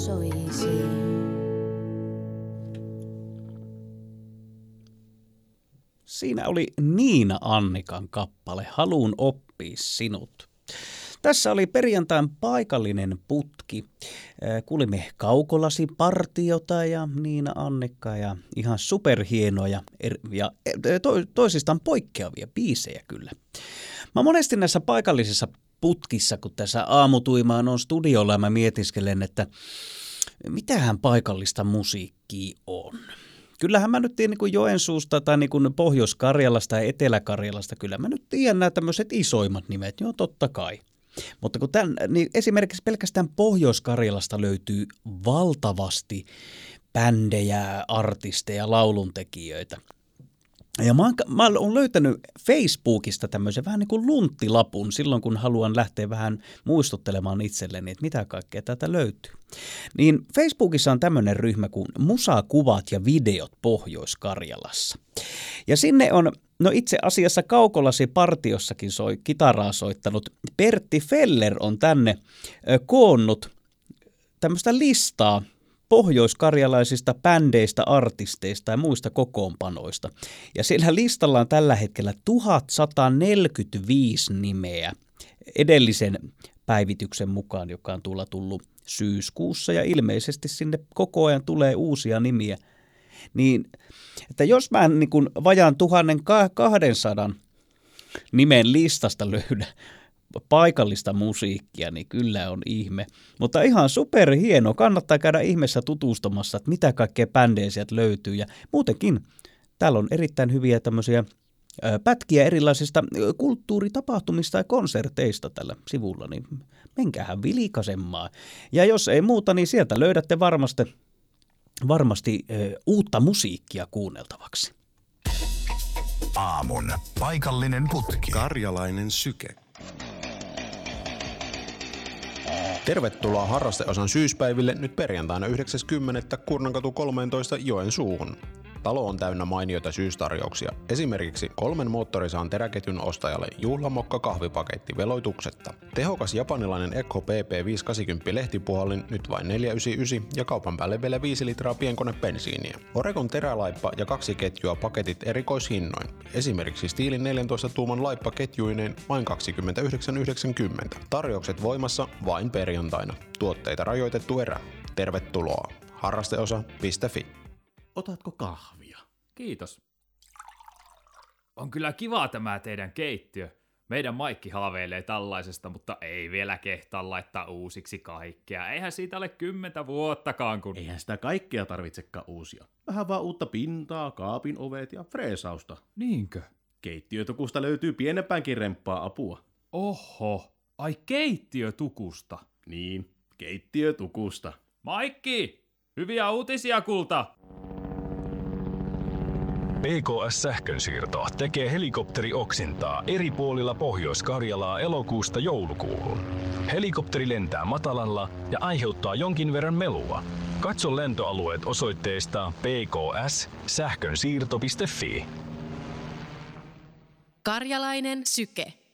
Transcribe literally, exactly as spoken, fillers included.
soisi. Siinä oli Niina Annikan kappale Haluun oppia sinut. Tässä oli perjantain paikallinen putki. Kuulimme Kaukolasi-partiota ja Niina Annikka ja ihan superhienoja ja to, toisistaan poikkeavia biisejä kyllä. Mä monesti näissä paikallisissa putkissa, kun tässä aamutuimaan on studiolla ja mä mietiskelen, että mitähän paikallista musiikkia on. Kyllähän mä nyt tiedän niin kuin Joensuusta tai niin kuin Pohjois-Karjalasta ja Etelä-Karjalasta, kyllä mä nyt tiedän nämä tämmöiset isoimmat nimet, joo totta kai. Mutta kun tämän, niin esimerkiksi pelkästään Pohjois-Karjalasta löytyy valtavasti bändejä, artisteja, lauluntekijöitä. Ja mä oon, mä oon löytänyt Facebookista tämmöisen vähän niin kuin lunttilapun silloin, kun haluan lähteä vähän muistuttelemaan itselleni, että mitä kaikkea täältä löytyy. Niin Facebookissa on tämmöinen ryhmä kuin Musakuvat ja videot Pohjois-Karjalassa. Ja sinne on, no itse asiassa Kaukolasi-partiossakin soi, kitaraa soittanut Pertti Feller on tänne ö, koonnut tämmöistä listaa pohjoiskarjalaisista bändeistä, artisteista ja muista kokoonpanoista. Ja sillä listalla on tällä hetkellä tuhatsata neljäkymmentäviisi nimeä edellisen päivityksen mukaan, joka on tulla tullut syyskuussa ja ilmeisesti sinne koko ajan tulee uusia nimiä. Niin, että jos mä niin kuin vajaan tuhatkaksisataa nimen listasta löydä paikallista musiikkia, niin kyllä on ihme. Mutta ihan superhieno. Kannattaa käydä ihmeessä tutustumassa, että mitä kaikkea bändejä sieltä löytyy. Ja muutenkin täällä on erittäin hyviä tämmöisiä pätkiä erilaisista kulttuuritapahtumista ja konserteista tällä sivulla, niin menkäähän vilikasemaan. Ja jos ei muuta, niin sieltä löydätte varmasti, varmasti ö, uutta musiikkia kuunneltavaksi. Aamun paikallinen putki. Karjalainen syke. Tervetuloa harrasteosan syyspäiville nyt perjantaina yhdeksäs kymmenettä Kurnankatu kolmetoista Joensuuhun. Talo on täynnä mainioita syystarjouksia. Esimerkiksi kolmen moottorisaan teräketjun ostajalle juhlamokka kahvipaketti veloituksetta. Tehokas japanilainen Ekko P P viisisataakahdeksankymmentä lehtipuhallin nyt vain neljä yhdeksänkymmentäyhdeksän ja kaupan päälle vielä viisi litraa pienkone bensiiniä. Oregon terälaippa ja kaksi ketjua paketit erikoishinnoin. Esimerkiksi Stiilin neljäntoista tuuman laippa ketjuineen vain kaksikymmentäyhdeksän yhdeksänkymmentä. Tarjoukset voimassa vain perjantaina. Tuotteita rajoitettu erä. Tervetuloa. harrasteosa piste fi. Otatko kahvia? Kiitos. On kyllä kiva tämä teidän keittiö. Meidän Maikki haaveilee tällaisesta, mutta ei vielä kehtaa laittaa uusiksi kaikkea. Eihän siitä ole kymmentä vuottakaan, kun... Eihän sitä kaikkea tarvitsekaan uusia. Vähän vaan uutta pintaa, kaapin ovet ja freesausta. Niinkö? Keittiötukusta löytyy pienempäänkin remppaa apua. Oho, ai keittiötukusta. Niin, keittiötukusta. Maikki, hyviä uutisia kulta! P K S-sähkönsiirto tekee helikopterioksintaa eri puolilla Pohjois-Karjalaa elokuusta joulukuuhun. Helikopteri lentää matalalla ja aiheuttaa jonkin verran melua. Katso lentoalueet osoitteesta p k s sähkönsiirto piste f i. Karjalainen syke.